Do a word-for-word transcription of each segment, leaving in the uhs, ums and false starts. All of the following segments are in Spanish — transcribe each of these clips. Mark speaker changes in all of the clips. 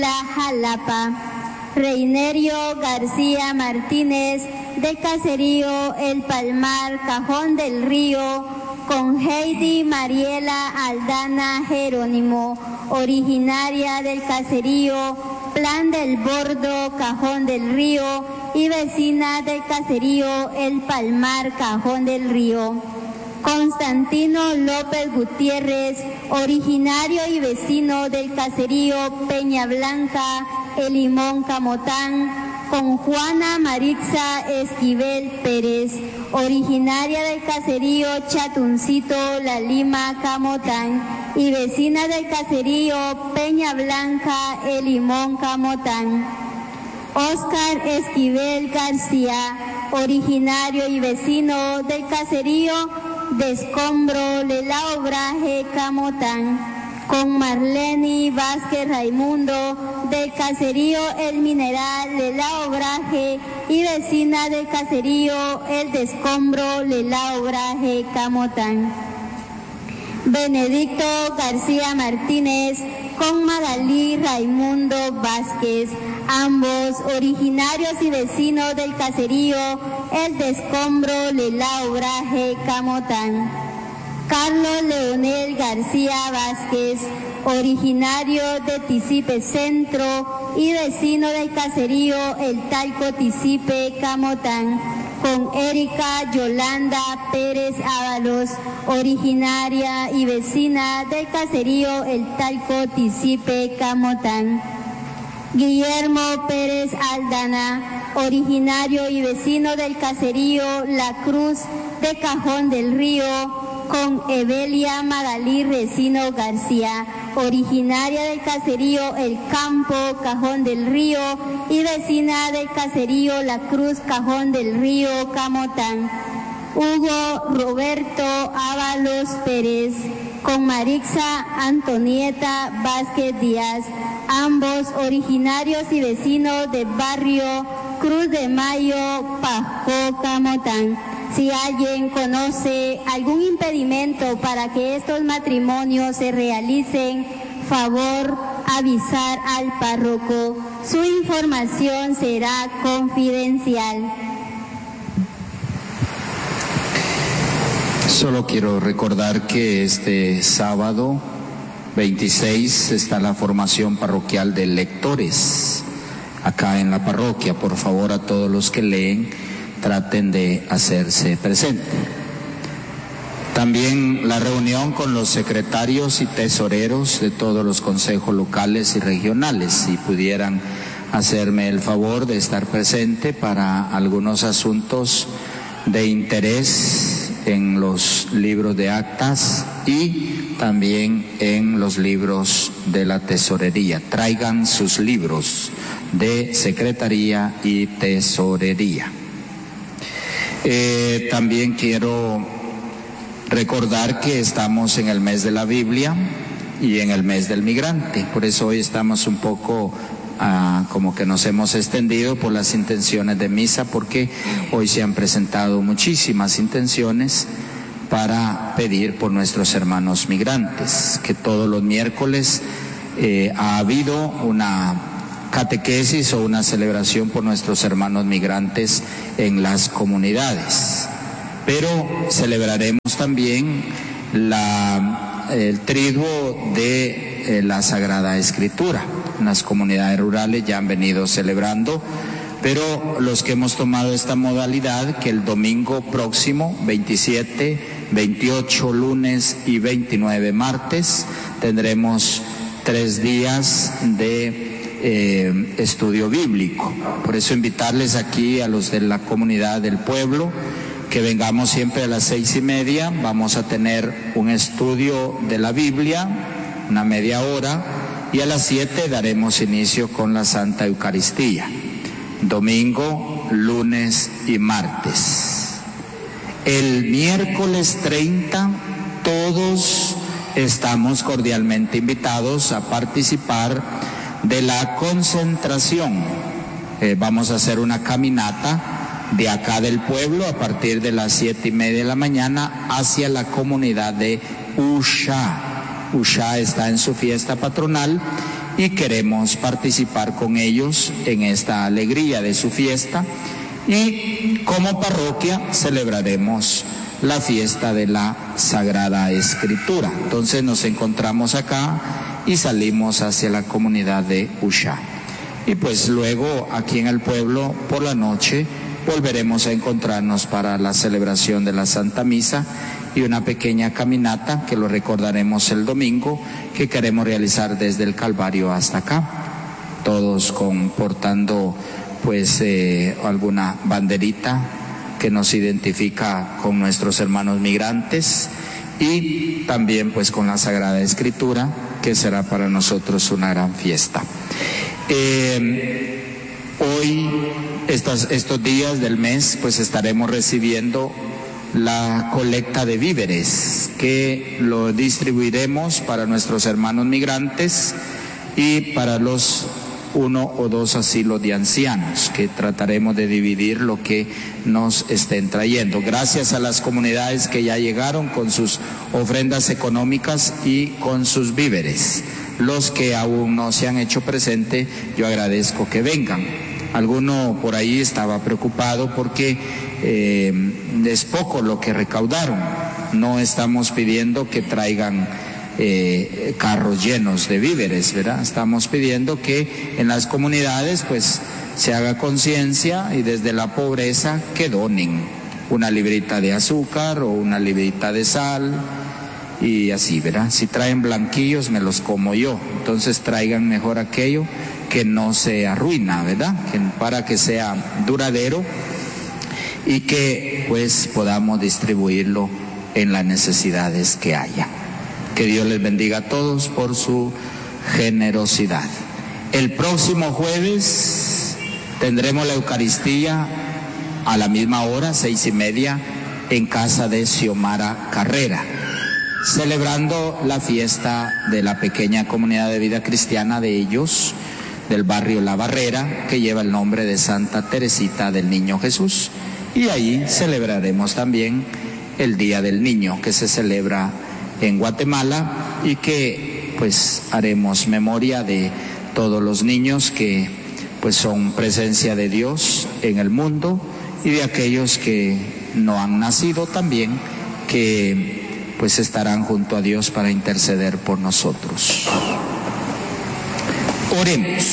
Speaker 1: La Jalapa. Reinerio García Martínez, del caserío El Palmar, Cajón del Río, con Heidi Mariela Aldana Jerónimo, originaria del caserío Plan del Bordo, Cajón del Río, y vecina del caserío El Palmar, Cajón del Río. Constantino López Gutiérrez, originario y vecino del caserío Peña Blanca, El Limón, Camotán, con Juana Marixa Esquivel Pérez, originaria del caserío Chatuncito, La Lima, Camotán, y vecina del caserío Peña Blanca, El Limón, Camotán. Óscar Esquivel García, originario y vecino del caserío Descombro, Lela Obraje, Camotán, con Marleni Vázquez Raimundo, del caserío El Mineral, Lela Obraje, y vecina del caserío El Descombro, Lela Obraje, Camotán. Benedicto García Martínez, con Magalí Raimundo Vázquez, ambos originarios y vecinos del caserío El Descombro, Lela Obraje, Camotán. Carlos Leonel García Vázquez, originario de Tisipe Centro y vecino del caserío El Talco, Tisipe, Camotán, con Erika Yolanda Pérez Ábalos, originaria y vecina del caserío El Talco, Tisipe, Camotán. Guillermo Pérez Aldana, originario y vecino del caserío La Cruz de Cajón del Río, con Evelia Magalí Resino García, originaria del caserío El Campo, Cajón del Río, y vecina del caserío La Cruz, Cajón del Río, Camotán. Hugo Roberto Ábalos Pérez, con Marixa Antonieta Vázquez Díaz, ambos originarios y vecinos del barrio Cruz de Mayo, Pasco, Camotán. Si alguien conoce algún impedimento para que estos matrimonios se realicen, favor avisar al párroco. Su información será confidencial.
Speaker 2: Solo quiero recordar que este sábado veintiséis está la formación parroquial de lectores acá en la parroquia. Por favor, a todos los que leen, traten de hacerse presente. También la reunión con los secretarios y tesoreros de todos los consejos locales y regionales, si pudieran hacerme el favor de estar presente para algunos asuntos de interés en los libros de actas y también en los libros de la tesorería. Traigan sus libros de secretaría y tesorería. Eh, también quiero recordar que estamos en el mes de la Biblia y en el mes del migrante, por eso hoy estamos un poco ah, como que nos hemos extendido por las intenciones de misa, porque hoy se han presentado muchísimas intenciones para pedir por nuestros hermanos migrantes, que todos los miércoles eh, ha habido una catequesis o una celebración por nuestros hermanos migrantes en las comunidades. Pero celebraremos también la, el triduo de eh, la Sagrada Escritura. En las comunidades rurales ya han venido celebrando, pero los que hemos tomado esta modalidad, que el domingo próximo, veintisiete, veintiocho, lunes y veintinueve, martes, tendremos tres días de Eh, estudio bíblico. Por eso invitarles aquí a los de la comunidad del pueblo que vengamos siempre a las seis y media. Vamos a tener un estudio de la Biblia, una media hora, y a las siete daremos inicio con la Santa Eucaristía. Domingo, lunes y martes. El miércoles treinta todos estamos cordialmente invitados a participar de la concentración. Eh, vamos a hacer una caminata de acá del pueblo a partir de las siete y media de la mañana hacia la comunidad de Ushá. Ushá está en su fiesta patronal y queremos participar con ellos en esta alegría de su fiesta, y como parroquia celebraremos la fiesta de la Sagrada Escritura. Entonces nos encontramos acá y salimos hacia la comunidad de Ushá. Y pues luego aquí en el pueblo por la noche volveremos a encontrarnos para la celebración de la Santa Misa y una pequeña caminata que lo recordaremos el domingo, que queremos realizar desde el Calvario hasta acá, todos con, portando pues eh, alguna banderita que nos identifica con nuestros hermanos migrantes, y también pues con la Sagrada Escritura, que será para nosotros una gran fiesta. Eh, hoy, estas, estos días del mes, pues estaremos recibiendo la colecta de víveres, que lo distribuiremos para nuestros hermanos migrantes y para los uno o dos asilos de ancianos, que trataremos de dividir lo que nos estén trayendo. Gracias a las comunidades que ya llegaron con sus ofrendas económicas y con sus víveres. Los que aún no se han hecho presente, yo agradezco que vengan. Alguno por ahí estaba preocupado porque eh, es poco lo que recaudaron. No estamos pidiendo que traigan eh, carros llenos de víveres, ¿verdad? Estamos pidiendo que en las comunidades pues se haga conciencia, y desde la pobreza que donen una librita de azúcar o una librita de sal, y así, ¿verdad? Si traen blanquillos me los como yo, entonces traigan mejor aquello que no se arruina, ¿verdad? Que, para que sea duradero y que pues podamos distribuirlo en las necesidades que haya. Que Dios les bendiga a todos por su generosidad. El próximo jueves tendremos la Eucaristía a la misma hora, seis y media, en casa de Xiomara Carrera, celebrando la fiesta de la pequeña comunidad de vida cristiana de ellos, del barrio La Barrera, que lleva el nombre de Santa Teresita del Niño Jesús. Y ahí celebraremos también el Día del Niño, que se celebra en Guatemala, y que pues haremos memoria de todos los niños que pues son presencia de Dios en el mundo, y de aquellos que no han nacido también, que pues estarán junto a Dios para interceder por nosotros. Oremos.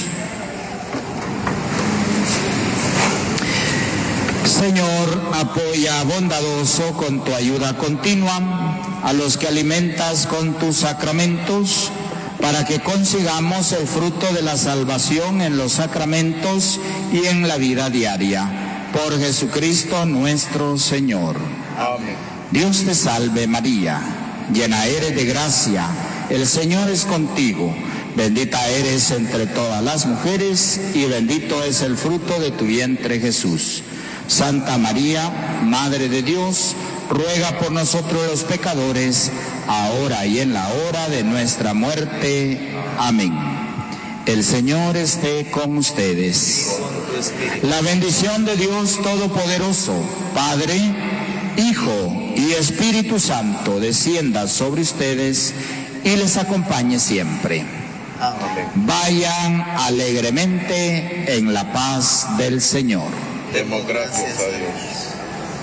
Speaker 2: Señor, apoya bondadoso con tu ayuda continua a los que alimentas con tus sacramentos, para que consigamos el fruto de la salvación en los sacramentos y en la vida diaria. Por Jesucristo nuestro Señor. Amén. Dios te salve María, llena eres de gracia, el Señor es contigo. Bendita eres entre todas las mujeres, y bendito es el fruto de tu vientre Jesús. Santa María, Madre de Dios, ruega por nosotros los pecadores, ahora y en la hora de nuestra muerte. Amén. El Señor esté con ustedes. La bendición de Dios Todopoderoso, Padre, Hijo y Espíritu Santo, descienda sobre ustedes y les acompañe siempre. Amén. Vayan alegremente en la paz del Señor.
Speaker 3: Demos gracias a Dios.